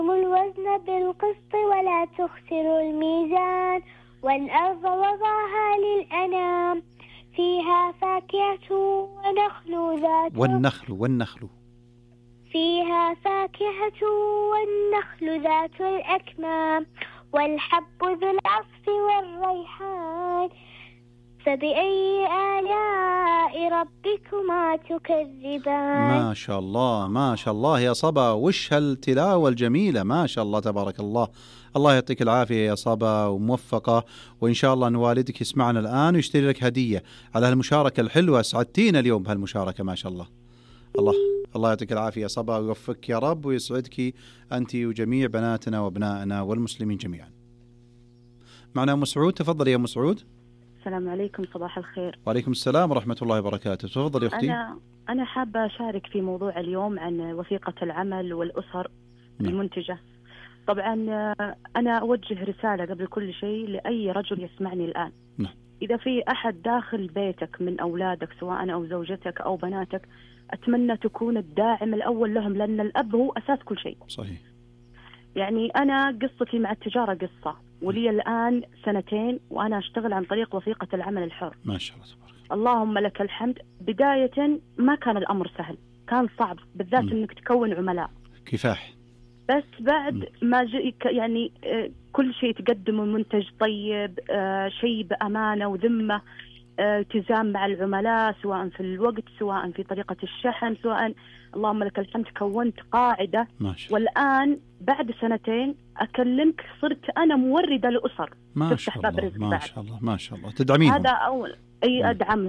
الوزن بالقسط ولا تخسروا الميزان والأرض وضعها للأنام فيها فاكهة والنخل فيها فاكهة والنخل ذات الأكمام والحب ذو العصف والريحان فبأي آلاء ربكما تكذبان. ما شاء الله يا صبا، وش هالتلاوة الجميلة، ما شاء الله تبارك الله. الله يعطيك العافية يا صبا وموفقة، وإن شاء الله أن والدك يسمعنا الآن ويشتري لك هدية على هالمشاركة الحلوة. سعدتينا اليوم بهالمشاركة ما شاء الله. الله يعطيك العافية يا صبا ويوفقك يا رب ويسعدك أنت وجميع بناتنا وابنائنا والمسلمين جميعا. معنا مسعود، تفضل يا مسعود. السلام عليكم، صباح الخير. وعليكم السلام ورحمة الله وبركاته، تفضل يا أختي. أنا حابة أشارك في موضوع اليوم عن وثيقة العمل والأسر المنتجة. طبعا أنا أوجه رسالة قبل كل شيء لأي رجل يسمعني الآن. إذا في أحد داخل بيتك من أولادك سواء أو زوجتك أو بناتك، أتمنى تكون الداعم الأول لهم، لأن الأب هو أساس كل شيء. صحيح. يعني أنا قصتي مع التجارة قصة، ولي الآن 2 وأنا أشتغل عن طريق وثيقة العمل الحر. ما شاء الله تبارك. اللهم لك الحمد. بداية ما كان الأمر سهل، كان صعب بالذات إنك تكون عملاء، كفاح. بس بعد ما يعني كل شيء تقدمه منتج طيب، شيء بأمانة وذمة، التزام مع العملاء سواء في الوقت سواء في طريقة الشحن سواء، اللهم لك الحمد كونت قاعدة. والآن بعد 2 أكلمك صرت أنا موردة لأسر. ما شاء الله ما شاء الله ما شاء الله. تدعميهم. هذا أول أي أدعم